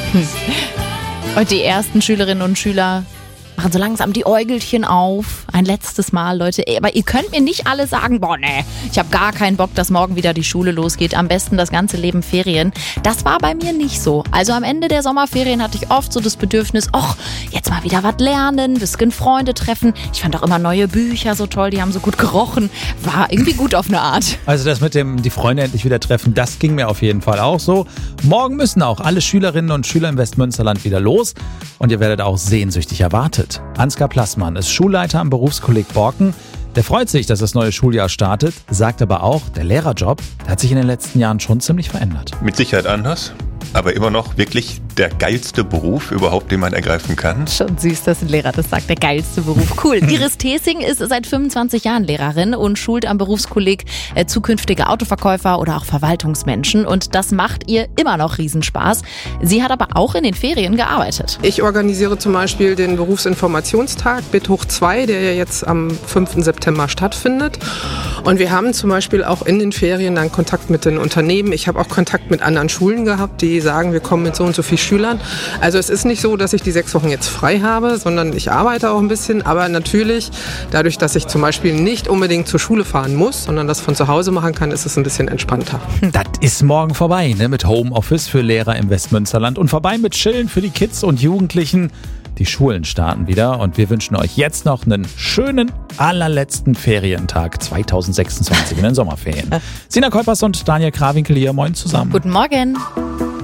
Und die ersten Schülerinnen und Schüler machen so langsam die Äugelchen auf. Ein letztes Mal, Leute. Aber ihr könnt mir nicht alle sagen, boah, nee, ich habe gar keinen Bock, dass morgen wieder die Schule losgeht. Am besten das ganze Leben Ferien. Das war bei mir nicht so. Also am Ende der Sommerferien hatte ich oft so das Bedürfnis, jetzt mal wieder was lernen, bisschen Freunde treffen. Ich fand auch immer neue Bücher so toll, die haben so gut gerochen. War irgendwie gut auf eine Art. Also das mit dem die Freunde endlich wieder treffen, das ging mir auf jeden Fall auch so. Morgen müssen auch alle Schülerinnen und Schüler im Westmünsterland wieder los. Und ihr werdet auch sehnsüchtig erwartet. Ansgar Plassmann ist Schulleiter am Berufskolleg Borken. Der freut sich, dass das neue Schuljahr startet, sagt aber auch, der Lehrerjob, der hat sich in den letzten Jahren schon ziemlich verändert. Mit Sicherheit anders, aber immer noch wirklich der geilste Beruf überhaupt, den man ergreifen kann. Schon süß, dass ein Lehrer das sagt, der geilste Beruf. Cool. Iris Thesing ist seit 25 Jahren Lehrerin und schult am Berufskolleg zukünftige Autoverkäufer oder auch Verwaltungsmenschen. Und das macht ihr immer noch Riesenspaß. Sie hat aber auch in den Ferien gearbeitet. Ich organisiere zum Beispiel den Berufsinformationstag BIT hoch 2, der ja jetzt am 5. September stattfindet. Und wir haben zum Beispiel auch in den Ferien dann Kontakt mit den Unternehmen. Ich habe auch Kontakt mit anderen Schulen gehabt, die sagen, wir kommen mit so und so viel Schülern. Also es ist nicht so, dass ich die 6 Wochen jetzt frei habe, sondern ich arbeite auch ein bisschen. Aber natürlich, dadurch, dass ich zum Beispiel nicht unbedingt zur Schule fahren muss, sondern das von zu Hause machen kann, ist es ein bisschen entspannter. Das ist morgen vorbei, ne? Mit Homeoffice für Lehrer im Westmünsterland und vorbei mit Chillen für die Kids und Jugendlichen. Die Schulen starten wieder und wir wünschen euch jetzt noch einen schönen allerletzten Ferientag 2026 in den Sommerferien. Sina Kolpers und Daniel Krawinkel hier, moin zusammen. Guten Morgen.